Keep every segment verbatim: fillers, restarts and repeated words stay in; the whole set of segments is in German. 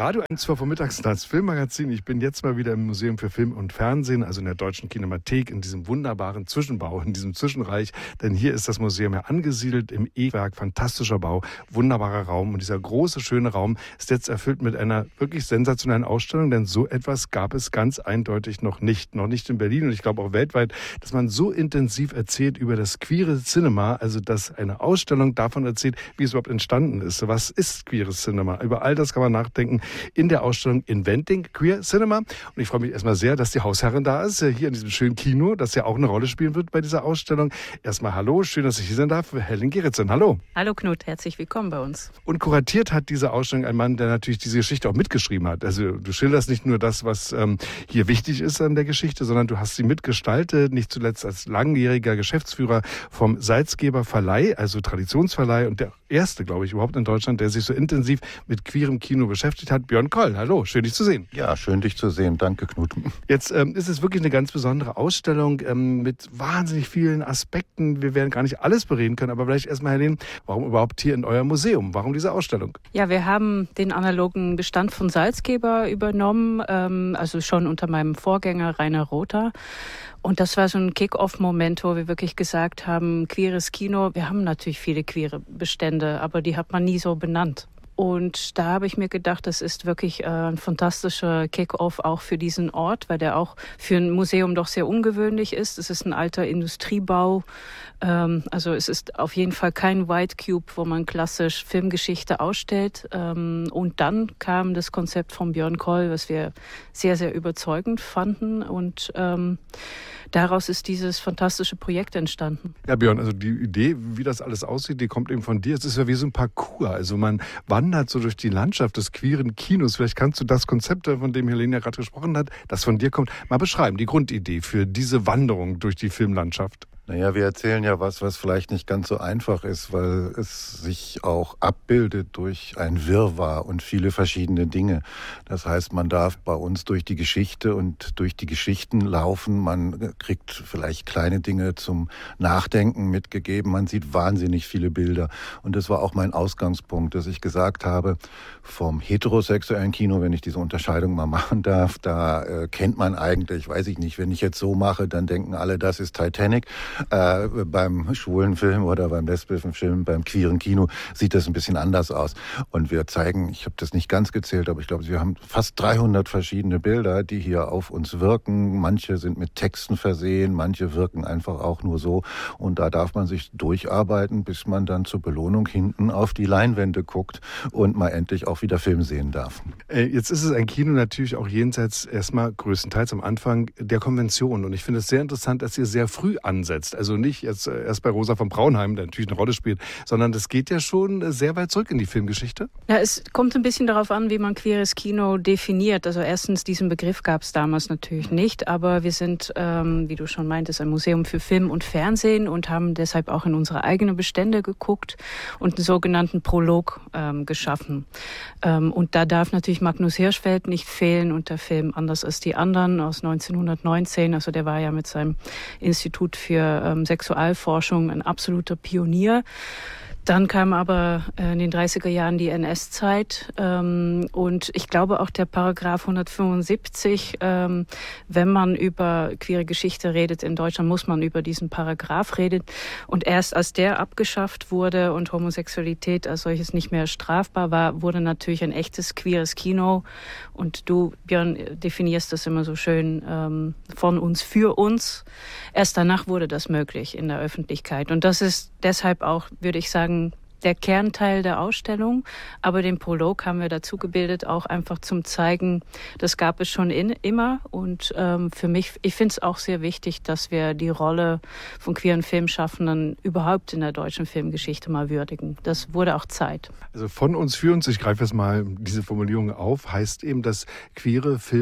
Radio eins vor mittags das Filmmagazin. Ich bin jetzt mal wieder im Museum für Film und Fernsehen, also in der Deutschen Kinemathek, in diesem wunderbaren Zwischenbau, in diesem Zwischenreich. Denn hier ist das Museum ja angesiedelt im E-Werk. Fantastischer Bau, wunderbarer Raum. Und dieser große, schöne Raum ist jetzt erfüllt mit einer wirklich sensationellen Ausstellung. Denn so etwas gab es ganz eindeutig noch nicht. Noch nicht in Berlin und ich glaube auch weltweit, dass man so intensiv erzählt über das queere Cinema. Also dass eine Ausstellung davon erzählt, wie es überhaupt entstanden ist. Was ist queeres Cinema? Über all das kann man nachdenken in der Ausstellung Inventing Queer Cinema. Und ich freue mich erstmal sehr, dass die Hausherrin da ist, hier in diesem schönen Kino, das ja auch eine Rolle spielen wird bei dieser Ausstellung. Erstmal hallo, schön, dass ich hier sein darf. Helen Gerritsen, hallo. Hallo Knut, herzlich willkommen bei uns. Und kuratiert hat diese Ausstellung ein Mann, der natürlich diese Geschichte auch mitgeschrieben hat. Also du schilderst nicht nur das, was ähm, hier wichtig ist an der Geschichte, sondern du hast sie mitgestaltet, nicht zuletzt als langjähriger Geschäftsführer vom Salzgeber Verleih, also Traditionsverleih und der erste, glaube ich, überhaupt in Deutschland, der sich so intensiv mit queerem Kino beschäftigt hat. Björn Koll, hallo, schön dich zu sehen. Ja, schön dich zu sehen, danke Knut. Jetzt ähm, ist es wirklich eine ganz besondere Ausstellung ähm, mit wahnsinnig vielen Aspekten. Wir werden gar nicht alles bereden können, aber vielleicht erstmal, Helene, warum überhaupt hier in eurem Museum? Warum diese Ausstellung? Ja, wir haben den analogen Bestand von Salzgeber übernommen, ähm, also schon unter meinem Vorgänger Rainer Rother. Und das war so ein Kick-Off-Moment, wo wir wirklich gesagt haben, queeres Kino, wir haben natürlich viele queere Bestände, aber die hat man nie so benannt. Und da habe ich mir gedacht, das ist wirklich äh, ein fantastischer Kick-Off auch für diesen Ort, weil der auch für ein Museum doch sehr ungewöhnlich ist. Es ist ein alter Industriebau. Ähm, also es ist auf jeden Fall kein White Cube, wo man klassisch Filmgeschichte ausstellt. Ähm, und dann kam das Konzept von Björn Koll, was wir sehr, sehr überzeugend fanden. Und ähm, daraus ist dieses fantastische Projekt entstanden. Ja, Björn, also die Idee, wie das alles aussieht, die kommt eben von dir. Es ist ja wie so ein Parcours. Also man wandert so durch die Landschaft des queeren Kinos. Vielleicht kannst du das Konzept, von dem Helene ja gerade gesprochen hat, das von dir kommt, mal beschreiben. Die Grundidee für diese Wanderung durch die Filmlandschaft. Naja, wir erzählen ja was, was vielleicht nicht ganz so einfach ist, weil es sich auch abbildet durch ein Wirrwarr und viele verschiedene Dinge. Das heißt, man darf bei uns durch die Geschichte und durch die Geschichten laufen. Man kriegt vielleicht kleine Dinge zum Nachdenken mitgegeben. Man sieht wahnsinnig viele Bilder. Und das war auch mein Ausgangspunkt, dass ich gesagt habe, vom heterosexuellen Kino, wenn ich diese Unterscheidung mal machen darf, da äh, kennt man eigentlich, weiß ich nicht, wenn ich jetzt so mache, dann denken alle, das ist Titanic. Äh, beim schwulen Film oder beim lesbischen Film, beim queeren Kino sieht das ein bisschen anders aus. Und wir zeigen, ich habe das nicht ganz gezählt, aber ich glaube, wir haben fast dreihundert verschiedene Bilder, die hier auf uns wirken. Manche sind mit Texten versehen, manche wirken einfach auch nur so. Und da darf man sich durcharbeiten, bis man dann zur Belohnung hinten auf die Leinwände guckt und mal endlich auch wieder Film sehen darf. Äh, jetzt ist es ein Kino natürlich auch jenseits erstmal größtenteils am Anfang der Konvention. Und ich finde es sehr interessant, dass ihr sehr früh ansetzt. Also nicht jetzt erst bei Rosa von Braunheim, der natürlich eine Rolle spielt, sondern das geht ja schon sehr weit zurück in die Filmgeschichte. Ja, es kommt ein bisschen darauf an, wie man queeres Kino definiert. Also erstens, diesen Begriff gab es damals natürlich nicht, aber wir sind, ähm, wie du schon meintest, ein Museum für Film und Fernsehen und haben deshalb auch in unsere eigenen Bestände geguckt und einen sogenannten Prolog ähm, geschaffen. Ähm, und da darf natürlich Magnus Hirschfeld nicht fehlen und der Film Anders als die anderen aus neunzehnhundertneunzehn. Also der war ja mit seinem Institut für ähm, Sexualforschung ein absoluter Pionier. Dann kam aber in den dreißiger Jahren die N S-Zeit ähm, und ich glaube auch der Paragraph hundertfünfundsiebzig, ähm, wenn man über queere Geschichte redet in Deutschland, muss man über diesen Paragraph reden. Und erst als der abgeschafft wurde und Homosexualität als solches nicht mehr strafbar war, wurde natürlich ein echtes queeres Kino. Und du, Björn, definierst das immer so schön ähm, von uns für uns. Erst danach wurde das möglich in der Öffentlichkeit. Und das ist deshalb auch, würde ich sagen, der Kernteil der Ausstellung, aber den Prolog haben wir dazu gebildet, auch einfach zum Zeigen, das gab es schon in, immer und ähm, für mich, ich finde es auch sehr wichtig, dass wir die Rolle von queeren Filmschaffenden überhaupt in der deutschen Filmgeschichte mal würdigen. Das wurde auch Zeit. Also von uns für uns, ich greife jetzt mal diese Formulierung auf, heißt eben, dass queere Filme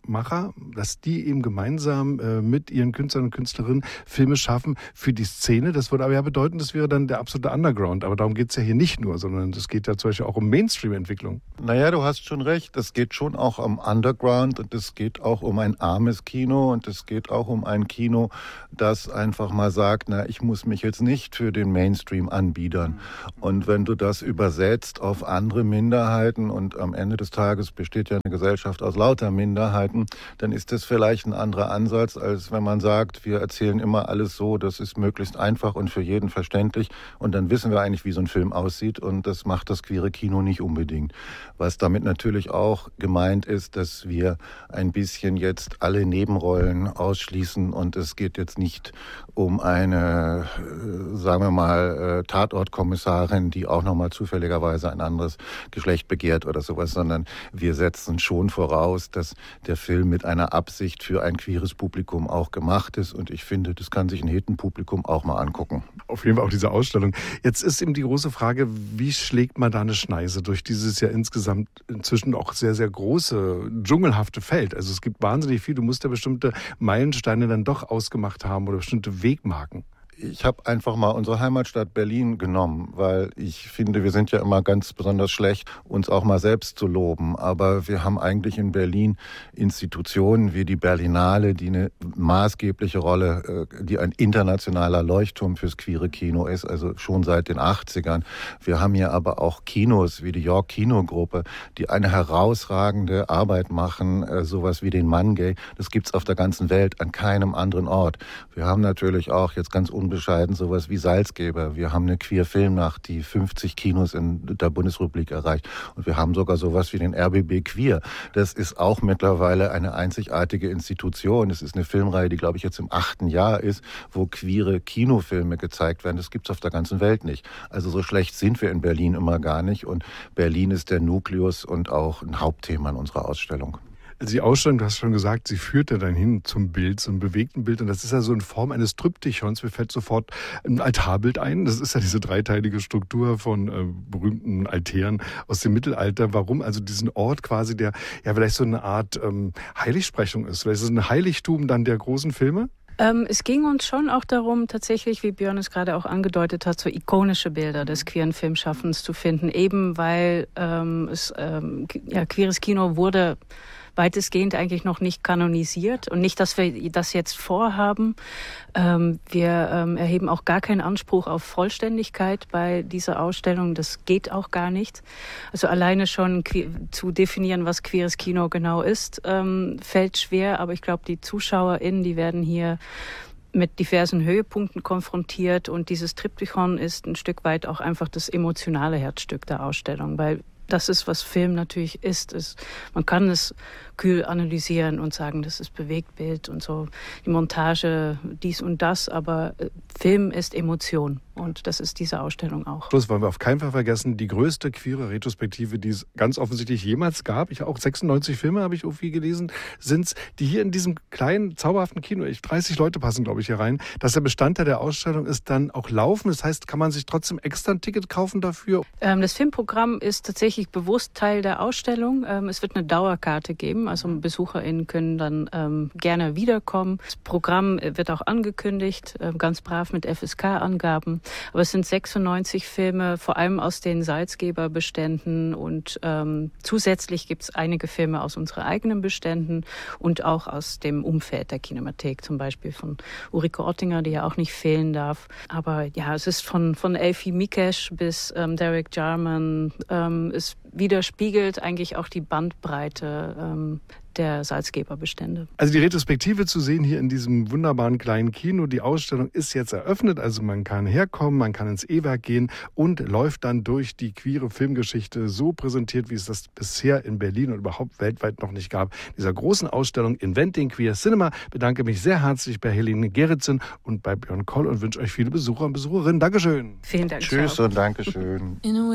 Filmemacher, dass die eben gemeinsam äh, mit ihren Künstlern und Künstlerinnen Filme schaffen für die Szene. Das würde aber ja bedeuten, das wäre dann der absolute Underground. Aber darum geht es ja hier nicht nur, sondern es geht ja zum Beispiel auch um Mainstream-Entwicklung. Naja, du hast schon recht. Es geht schon auch um Underground und es geht auch um ein armes Kino und es geht auch um ein Kino, das einfach mal sagt, na, ich muss mich jetzt nicht für den Mainstream anbiedern. Und wenn du das übersetzt auf andere Minderheiten und am Ende des Tages besteht ja eine Gesellschaft aus lauter Minderheiten, dann ist das vielleicht ein anderer Ansatz, als wenn man sagt, wir erzählen immer alles so, das ist möglichst einfach und für jeden verständlich und dann wissen wir eigentlich, wie so ein Film aussieht und das macht das queere Kino nicht unbedingt. Was damit natürlich auch gemeint ist, dass wir ein bisschen jetzt alle Nebenrollen ausschließen und es geht jetzt nicht um eine, sagen wir mal, Tatortkommissarin, die auch nochmal zufälligerweise ein anderes Geschlecht begehrt oder sowas, sondern wir setzen schon voraus, dass der Film mit einer Absicht für ein queeres Publikum auch gemacht ist und ich finde, das kann sich ein Hetenpublikum auch mal angucken. Auf jeden Fall auch diese Ausstellung. Jetzt ist eben die große Frage, wie schlägt man da eine Schneise durch dieses ja insgesamt inzwischen auch sehr, sehr große, dschungelhafte Feld? Also es gibt wahnsinnig viel, du musst ja bestimmte Meilensteine dann doch ausgemacht haben oder bestimmte Wegmarken. Ich habe einfach mal unsere Heimatstadt Berlin genommen, weil ich finde, wir sind ja immer ganz besonders schlecht, uns auch mal selbst zu loben. Aber wir haben eigentlich in Berlin Institutionen wie die Berlinale, die eine maßgebliche Rolle, die ein internationaler Leuchtturm fürs queere Kino ist, also schon seit den achtzigern. Wir haben hier aber auch Kinos wie die York Kinogruppe, die eine herausragende Arbeit machen, sowas wie den Mangay. Das gibt's auf der ganzen Welt an keinem anderen Ort. Wir haben natürlich auch jetzt ganz unbescheiden sowas wie Salzgeber. Wir haben eine Queer-Filmnacht, die fünfzig Kinos in der Bundesrepublik erreicht. Und wir haben sogar sowas wie den R B B Queer. Das ist auch mittlerweile eine einzigartige Institution. Es ist eine Filmreihe, die, glaube ich, jetzt im achten Jahr ist, wo queere Kinofilme gezeigt werden. Das gibt's auf der ganzen Welt nicht. Also so schlecht sind wir in Berlin immer gar nicht. Und Berlin ist der Nukleus und auch ein Hauptthema in unserer Ausstellung. Also die Ausstellung, du hast schon gesagt, sie führt ja dann hin zum Bild, zum bewegten Bild. Und das ist ja so in Form eines Tryptychons. Mir fällt sofort ein Altarbild ein. Das ist ja diese dreiteilige Struktur von äh, berühmten Altären aus dem Mittelalter. Warum also diesen Ort quasi, der ja vielleicht so eine Art ähm, Heiligsprechung ist? Vielleicht ist es ein Heiligtum dann der großen Filme? Ähm, es ging uns schon auch darum, tatsächlich, wie Björn es gerade auch angedeutet hat, so ikonische Bilder des queeren Filmschaffens zu finden. Eben weil ähm, es, ähm, ja, queeres Kino wurde weitestgehend eigentlich noch nicht kanonisiert und nicht, dass wir das jetzt vorhaben. Ähm, wir ähm, erheben auch gar keinen Anspruch auf Vollständigkeit bei dieser Ausstellung. Das geht auch gar nicht. Also alleine schon que- zu definieren, was queeres Kino genau ist, ähm, fällt schwer. Aber ich glaube, die ZuschauerInnen, die werden hier mit diversen Höhepunkten konfrontiert und dieses Triptychon ist ein Stück weit auch einfach das emotionale Herzstück der Ausstellung, weil das ist, was Film natürlich ist. ist. Man kann es kühl analysieren und sagen, das ist Bewegtbild und so, die Montage, dies und das, aber Film ist Emotion und das ist diese Ausstellung auch. Das wollen wir auf keinen Fall vergessen, die größte queere Retrospektive, die es ganz offensichtlich jemals gab, ich auch sechsundneunzig Filme, habe ich irgendwie gelesen, sind es, die hier in diesem kleinen, zauberhaften Kino, dreißig Leute passen, glaube ich, hier rein, dass der Bestandteil der Ausstellung ist dann auch laufen. Das heißt, kann man sich trotzdem extra ein Ticket kaufen dafür? Ähm, das Filmprogramm ist tatsächlich bewusst Teil der Ausstellung. Ähm, es wird eine Dauerkarte geben, also BesucherInnen können dann ähm, gerne wiederkommen. Das Programm wird auch angekündigt, äh, ganz brav mit F S K-Angaben. Aber es sind sechsundneunzig Filme, vor allem aus den Salzgeber-Beständen und ähm, zusätzlich gibt es einige Filme aus unseren eigenen Beständen und auch aus dem Umfeld der Kinemathek, zum Beispiel von Ulrike Ottinger, die ja auch nicht fehlen darf. Aber ja, es ist von, von Elfie Mikesh bis ähm, Derek Jarman. Ähm, es widerspiegelt eigentlich auch die Bandbreite ähm, der Salzgeberbestände. Also die Retrospektive zu sehen hier in diesem wunderbaren kleinen Kino. Die Ausstellung ist jetzt eröffnet, also man kann herkommen, man kann ins E-Werk gehen und läuft dann durch die queere Filmgeschichte so präsentiert, wie es das bisher in Berlin und überhaupt weltweit noch nicht gab. Dieser großen Ausstellung Inventing Queer Cinema. Bedanke mich sehr herzlich bei Helene Gerritsen und bei Björn Koll und wünsche euch viele Besucher und Besucherinnen. Dankeschön. Vielen Dank. Tschüss ciao. und Dankeschön.